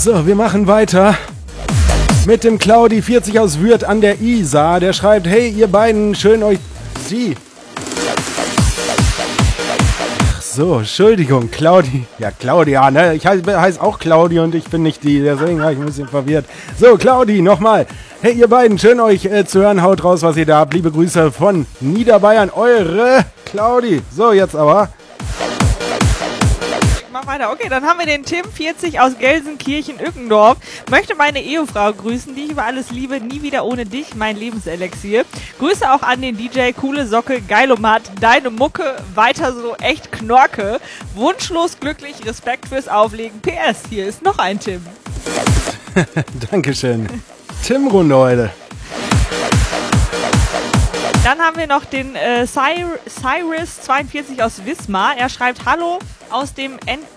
So, wir machen weiter mit dem Claudi 40 aus Würth an der Isar. Der schreibt, hey ihr beiden, schön euch sie. Ach so, Entschuldigung, Claudi. Ja, Claudia, ne? Ich heiß auch Claudi und ich bin nicht die, deswegen war ich ein bisschen verwirrt. So, Claudi, nochmal. Hey ihr beiden, schön euch zu hören. Haut raus, was ihr da habt. Liebe Grüße von Niederbayern, eure Claudi. So, jetzt aber. Mach weiter. Okay, dann haben wir den Tim 40 aus Gelsenkirchen-Ückendorf. Möchte meine Ehefrau grüßen, die ich über alles liebe. Nie wieder ohne dich, mein Lebenselixier. Grüße auch an den DJ, coole Socke, Geilomat, deine Mucke, weiter so, echt Knorke. Wunschlos glücklich, Respekt fürs Auflegen. PS, hier ist noch ein Tim. Dankeschön. Tim-Runde heute. Dann haben wir noch den Cyrus42 aus Wismar. Er schreibt, hallo aus dem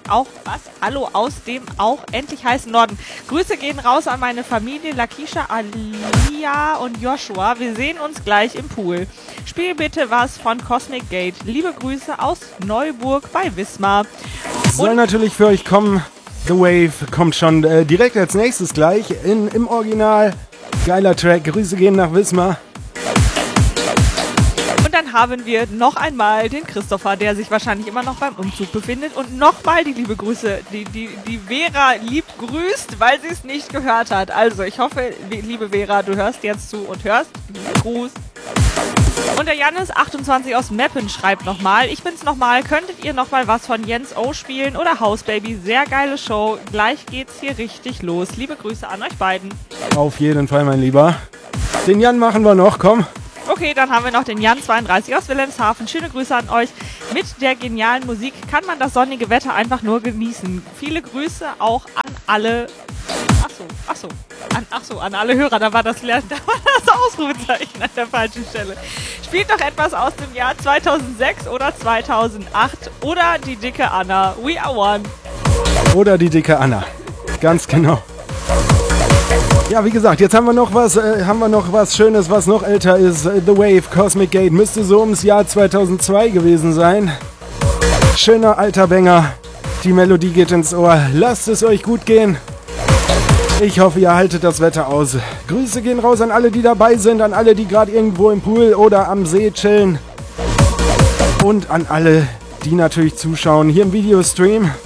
auch endlich heißen Norden. Grüße gehen raus an meine Familie Lakisha, Alia und Joshua. Wir sehen uns gleich im Pool. Spiel bitte was von Cosmic Gate. Liebe Grüße aus Neuburg bei Wismar. Soll natürlich für euch kommen. The Wave kommt schon direkt als nächstes gleich im Original. Geiler Track. Grüße gehen nach Wismar. Und dann haben wir noch einmal den Christopher, der sich wahrscheinlich immer noch beim Umzug befindet. Und nochmal die liebe Grüße, die Vera liebt grüßt, weil sie es nicht gehört hat. Also ich hoffe, liebe Vera, du hörst jetzt zu und hörst. Gruß. Und der Jannis 28 aus Meppen schreibt nochmal, ich bin's nochmal, könntet ihr nochmal was von Jens O spielen oder House Baby? Sehr geile Show, gleich geht's hier richtig los. Liebe Grüße an euch beiden. Auf jeden Fall, mein Lieber. Den Jan machen wir noch, komm. Okay, dann haben wir noch den Jan 32 aus Wilhelmshaven. Schöne Grüße an euch. Mit der genialen Musik kann man das sonnige Wetter einfach nur genießen. Viele Grüße auch an alle... an alle Hörer. Da war das Ausrufezeichen an der falschen Stelle. Spielt doch etwas aus dem Jahr 2006 oder 2008 oder die dicke Anna. We are one. Oder die dicke Anna. Ganz genau. Ja, wie gesagt, jetzt haben wir noch was Schönes, was noch älter ist. The Wave, Cosmic Gate, müsste so ums Jahr 2002 gewesen sein. Schöner alter Banger. Die Melodie geht ins Ohr. Lasst es euch gut gehen. Ich hoffe, ihr haltet das Wetter aus. Grüße gehen raus an alle, die dabei sind, an alle, die gerade irgendwo im Pool oder am See chillen. Und an alle, die natürlich zuschauen hier im Videostream.